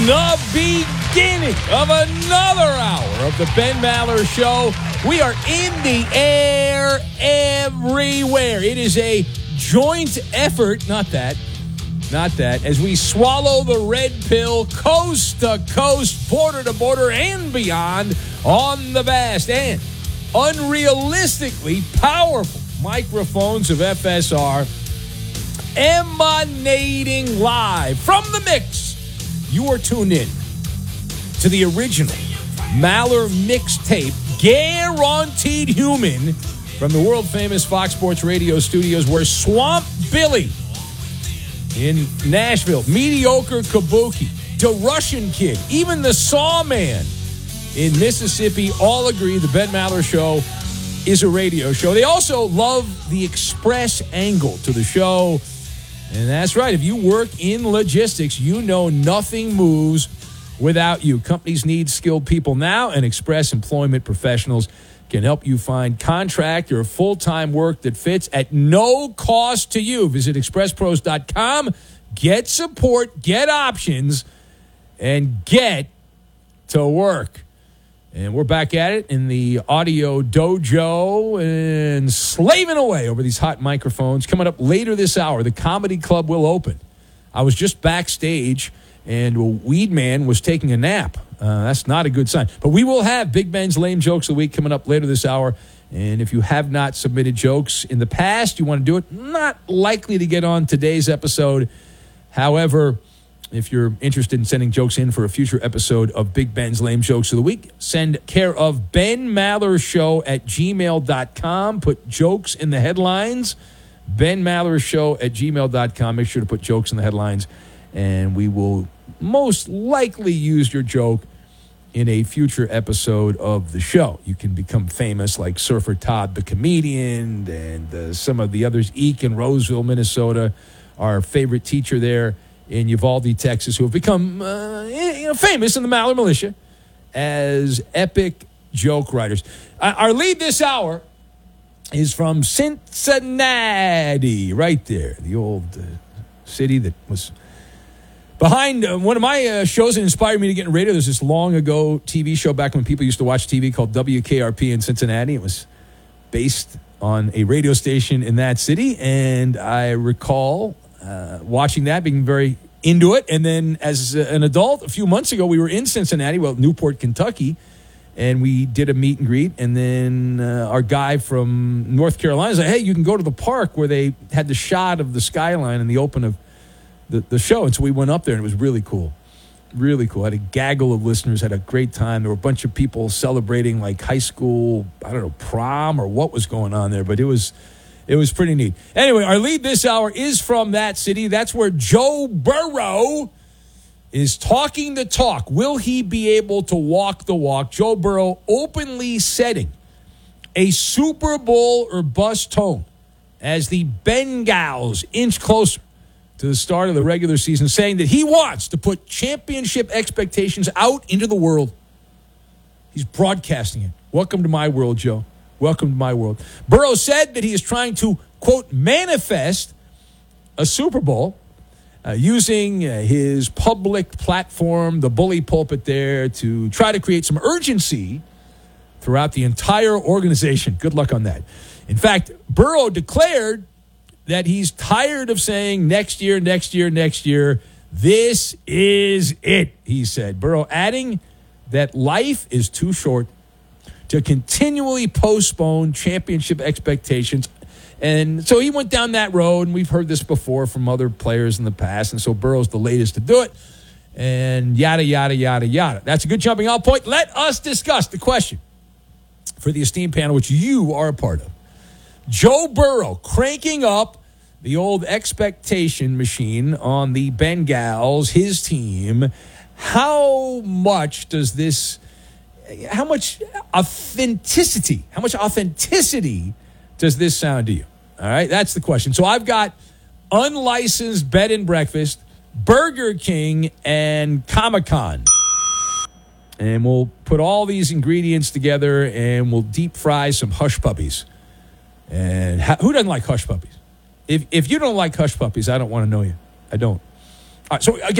The beginning of another hour of the Ben Maller Show. We are in the air everywhere. It is a joint effort, not that, as we swallow the red pill coast to coast, border to border, and beyond on the vast and unrealistically powerful microphones of FSR, emanating live from the mix. You are tuned in to the original Maller mixtape, Guaranteed Human, from the world-famous Fox Sports Radio studios, where Swamp Billy in Nashville, Mediocre Kabuki, the Russian Kid, even the Sawman in Mississippi all agree the Ben Maller Show is a radio show. They also love the express angle to the show. And that's right. If you work in logistics, you know nothing moves without you. Companies need skilled people now, and Express Employment Professionals can help you find contract or full-time work that fits at no cost to you. Visit expresspros.com, get support, get options, and get to work. And we're back at it in the audio dojo and slaving away over these hot microphones. Coming up later this hour, the Comedy Club will open. I was just backstage, and Weed Man was taking a nap. That's not a good sign. But we will have Big Ben's Lame Jokes of the Week coming up later this hour. And if you have not submitted jokes in the past, you want to do it, not likely to get on today's episode. However, if you're interested in sending jokes in for a future episode of Big Ben's Lame Jokes of the Week, send care of Ben Maller Show at gmail.com. Put jokes in the headlines. Ben Maller Show at gmail.com. Make sure to put jokes in the headlines, and we will most likely use your joke in a future episode of the show. You can become famous like Surfer Todd the comedian and some of the others. Eek in Roseville, Minnesota, our favorite teacher there in Uvalde, Texas, who have become famous in the Maller Militia as epic joke writers. Our lead this hour is from Cincinnati, right there, the old city that was behind one of my shows that inspired me to get in radio. There's this long ago TV show back when people used to watch TV called WKRP in Cincinnati. It was based on a radio station in that city, and I recall watching that, being very into it. And then as an adult, a few months ago, we were in Cincinnati, Newport, Kentucky, and we did a meet and greet. And then our guy from North Carolina was like, hey, you can go to the park where they had the shot of the skyline in the open of the show. And so we went up there, and it was really cool. Really cool. I had a gaggle of listeners, had a great time. There were a bunch of people celebrating like high school, prom or what was going on there. But it was pretty neat. Anyway, our lead this hour is from that city. That's where Joe Burrow is talking the talk. Will he be able to walk the walk? Joe Burrow openly setting a Super Bowl or bust tone as the Bengals inch closer to the start of the regular season, saying that he wants to put championship expectations out into the world. He's broadcasting it. Welcome to my world, Joe. Welcome to my world. Burrow said that he is trying to, quote, manifest a Super Bowl using his public platform, the bully pulpit there, to try to create some urgency throughout the entire organization. Good luck on that. In fact, Burrow declared that he's tired of saying next year, next year, next year. This is it, he said. Burrow adding that life is too short to continually postpone championship expectations. And so he went down that road, and we've heard this before from other players in the past, and so Burrow's the latest to do it, and yada, yada, yada, yada. That's a good jumping off point. Let us discuss the question for the esteemed panel, which you are a part of. Joe Burrow cranking up the old expectation machine on the Bengals, his team. How much authenticity does this sound to you? All right, that's the question. So I've got unlicensed bed and breakfast, Burger King, and Comic-Con. And we'll put all these ingredients together, and we'll deep fry some hush puppies. And who doesn't like hush puppies? If you don't like hush puppies, I don't want to know you. I don't. All right, so again,